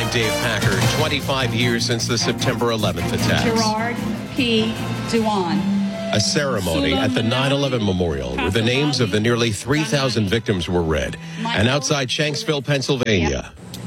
I'm Dave Packer. 25 years since the September 11th attacks. Gerard P. Duan. A ceremony at the 9/11 memorial where the names of the nearly 3,000 victims were read. And outside Shanksville, Pennsylvania.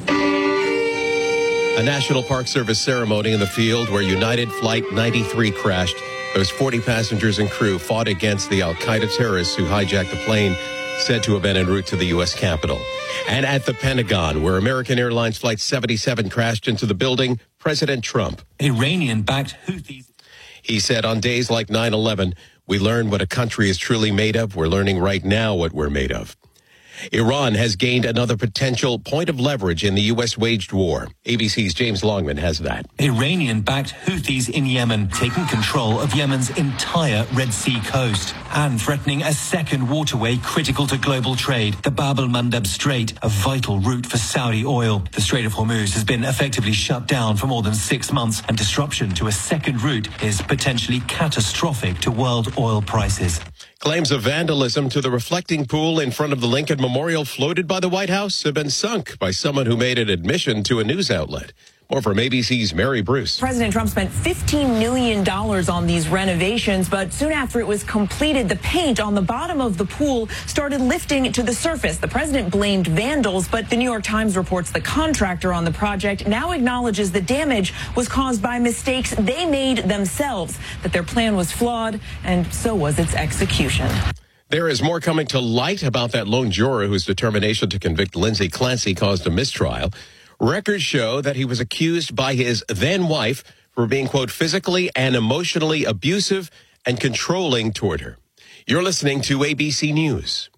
A National Park Service ceremony in the field where United Flight 93 crashed. Those 40 passengers and crew fought against the al-Qaeda terrorists who hijacked the plane, said to have been en route to the U.S. Capitol. And at the Pentagon, where American Airlines Flight 77 crashed into the building, President Trump. Iranian-backed Houthis. He said, on days like 9/11, we learn what a country is truly made of. We're learning right now what we're made of. Iran has gained another potential point of leverage in the U.S. waged war. ABC's James Longman has that. Iranian-backed Houthis in Yemen taking control of Yemen's entire Red Sea coast and threatening a second waterway critical to global trade, the Bab el-Mandeb Strait, a vital route for Saudi oil. The Strait of Hormuz has been effectively shut down for more than 6 months, and disruption to a second route is potentially catastrophic to world oil prices. Claims of vandalism to the reflecting pool in front of the Lincoln Memorial floated by the White House have been sunk by someone who made an admission to a news outlet. More from ABC's Mary Bruce. President Trump spent $15 million on these renovations, but soon after it was completed, the paint on the bottom of the pool started lifting to the surface. The president blamed vandals, but the New York Times reports the contractor on the project now acknowledges the damage was caused by mistakes they made themselves, that their plan was flawed, and so was its execution. There is more coming to light about that lone juror whose determination to convict Lindsay Clancy caused a mistrial. Records show that he was accused by his then-wife for being, quote, physically and emotionally abusive and controlling toward her. You're listening to ABC News.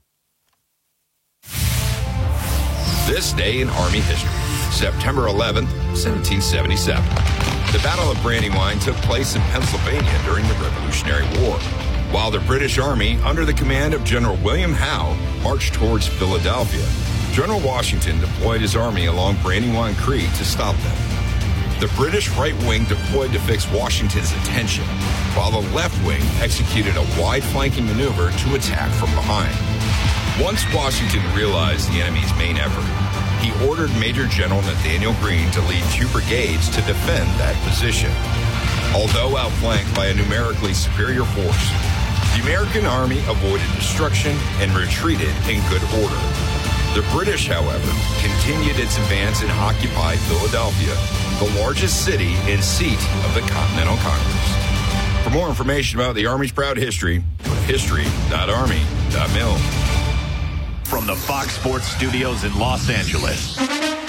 This day in Army history, September 11th, 1777. The Battle of Brandywine took place in Pennsylvania during the Revolutionary War, while the British Army, under the command of General William Howe, marched towards Philadelphia. General Washington deployed his army along Brandywine Creek to stop them. The British right wing deployed to fix Washington's attention, while the left wing executed a wide flanking maneuver to attack from behind. Once Washington realized the enemy's main effort, he ordered Major General Nathaniel Greene to lead 2 brigades to defend that position. Although outflanked by a numerically superior force, the American army avoided destruction and retreated in good order. The British, however, continued its advance and occupied Philadelphia, the largest city and seat of the Continental Congress. For more information about the Army's proud history, go to history.army.mil. From the Fox Sports Studios in Los Angeles,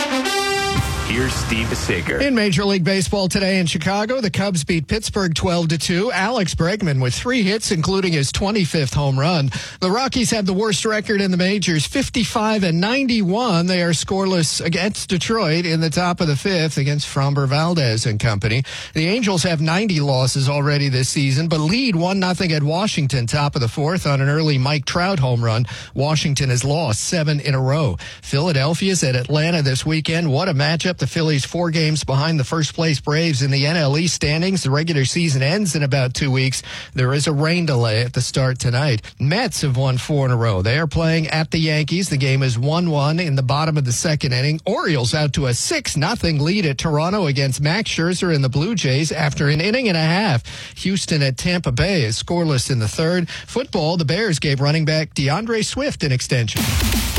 here's Steve DeSager. In Major League Baseball today in Chicago, the Cubs beat Pittsburgh 12-2. Alex Bregman with 3 hits, including his 25th home run. The Rockies have the worst record in the majors, 55-91. They are scoreless against Detroit in the top of the 5th against Framber Valdez and company. The Angels have 90 losses already this season, but lead 1-0 at Washington, top of the 4th on an early Mike Trout home run. Washington has lost 7 in a row. Philadelphia's at Atlanta this weekend. What a matchup. The Phillies 4 games behind the first-place Braves in the NL East standings. The regular season ends in about 2 weeks. There is a rain delay at the start tonight. Mets have won 4 in a row. They are playing at the Yankees. The game is 1-1 in the bottom of the 2nd inning. Orioles out to a 6-0 lead at Toronto against Max Scherzer and the Blue Jays after an inning and a half. Houston at Tampa Bay is scoreless in the 3rd. Football, the Bears gave running back DeAndre Swift an extension.